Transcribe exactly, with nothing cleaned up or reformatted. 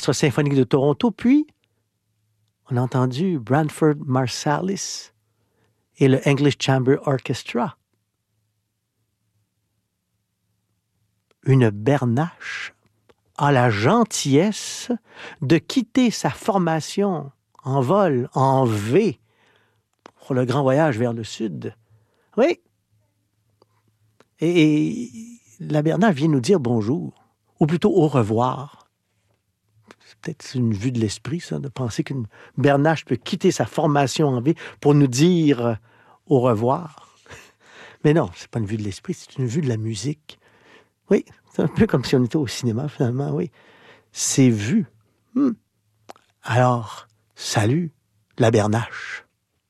l'Orchestre symphonique de Toronto, puis on a entendu Branford Marsalis et le English Chamber Orchestra. Une bernache a la gentillesse de quitter sa formation en vol, en V, pour le grand voyage vers le sud. Oui. Et, et la bernache vient nous dire bonjour, ou plutôt au revoir. C'est peut-être une vue de l'esprit, ça, de penser qu'une bernache peut quitter sa formation en V pour nous dire au revoir. Mais non, c'est pas une vue de l'esprit, c'est une vue de la musique. Oui, c'est un peu comme si on était au cinéma, finalement, oui. C'est vu. Hmm. Alors, salut, la bernache.